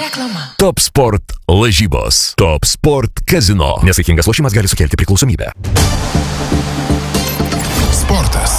Reklama. Top Sport lažybos. Top Sport kazino. Nesaikingas lošimas gali sukelti priklausomybę. Sportas.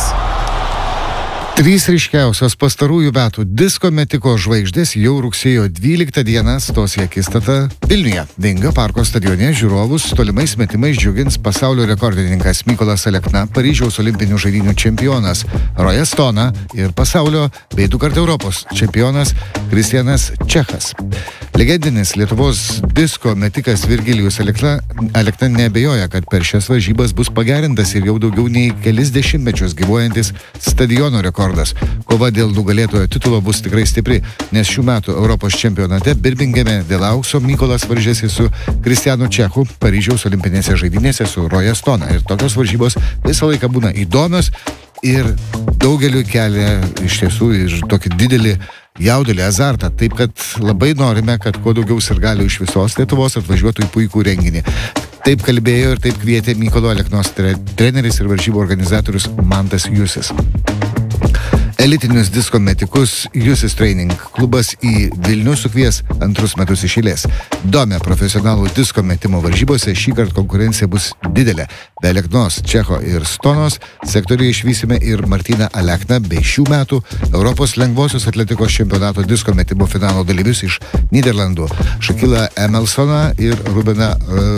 3 ryškiausios pastarųjų metų disko metiko žvaigždės jau rugsėjo 12 dieną stos į akistatą Vilniuje. Vingio parko stadione žiūrovus tolimais metimais džiugins pasaulio rekordininkas Mykolas Alekna, Paryžiaus olimpinių žaidynių čempionas Roja Stona ir pasaulio bei 2-kart Europos čempionas Kristianas Čechas. Legendinis Lietuvos disko metikas Virgilijus Alekna neabejoja, kad per šias varžybas bus pagerintas ir jau daugiau nei kelis dešimtmečius gyvuojantis stadiono rekordas. Kova dėl nugalėtojo titulo bus tikrai stipri, nes šių metų Europos čempionate Birmingeme dėl aukso Mykolas varžėsi su Kristianu Čechu Paryžiaus olimpinėse žaidynėse su Roja Stona. Ir tokios varžybos visą laiką būna įdomios ir daugeliu kelia iš tiesų ir tokį didelį jaudulį, azartą. Taip, kad labai norime, kad kuo daugiau sirgalių iš visos Lietuvos atvažiuotų į puikų renginį. Taip kalbėjo ir taip kvietė Mykolo Aleknos treneris ir varžybų organizatorius Mantas Jusis. Elitinius disko metikus Jusis Training klubas į Vilnių sukvies 2 metus iš eilės. Domė profesionalų disko metimo varžybose šįkart konkurencija bus didelė. Be Aleknos, Čecho ir Stonos sektoriuje išvysime ir Martyną Alekną bei šių metų Europos lengvosios atletikos čempionato disko metimo finalo dalyvius iš Nyderlandų Šakilą Emelsoną ir Rubeną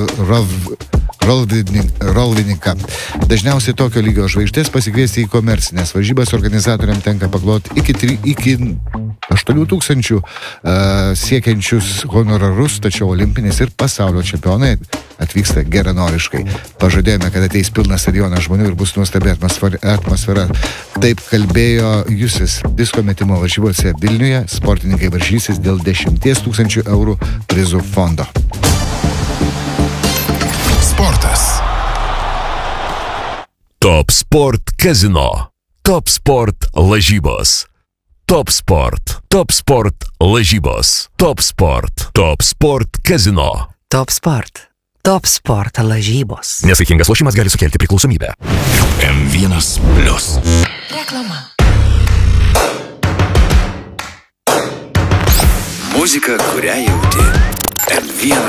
Rolvininką. Dažniausiai tokio lygio žvaigždės pasikviesti į komercinės varžybas organizatoriams tenka pakloti iki 8 000 siekiančius honorarus, tačiau olimpinis ir pasaulio čempionai atvyksta geranoriškai. Pažadėjome, kad ateis pilnas stadionas žmonių ir bus nuostabi atmosfera. Taip kalbėjo Jusis. Disko metimo varžybose Vilniuje sportininkai varžysis dėl 10 000 eurų prizų fondo. Sportas. Top Sport kazino. Top Sport lažybos. Top Sport. Top Sport lažybos. Top Sport. Top Sport kazino. Top Sport. Top Sport lažybos. Nesaikingas lošimas gali sukelti priklausomybę. M1+. Reklama. Muzika, kurią jauti. M1.